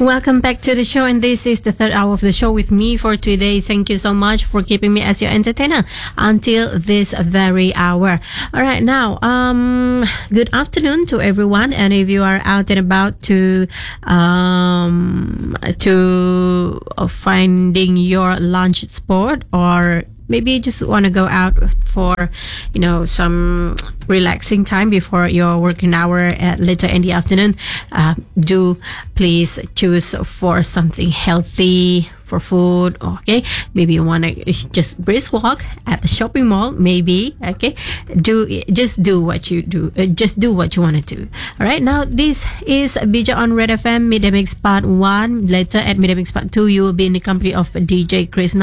Welcome back to the show, and this is the third hour of the show with me for today. Thank you so much for keeping me as your entertainer until this very hour. All right, now, good afternoon to everyone, and if you are out and about to finding your lunch spot, or maybe you just want to go out for, some relaxing time before your working hour at later in the afternoon, do please choose for something healthy for food. Okay, maybe you want to just brisk walk at the shopping mall, maybe. Okay, do what you do, just do what you want to do. All right, now this is Bija on Red FM Midday Mix Part 1. Later at Midday Mix Part 2, you will be in the company of DJ Chris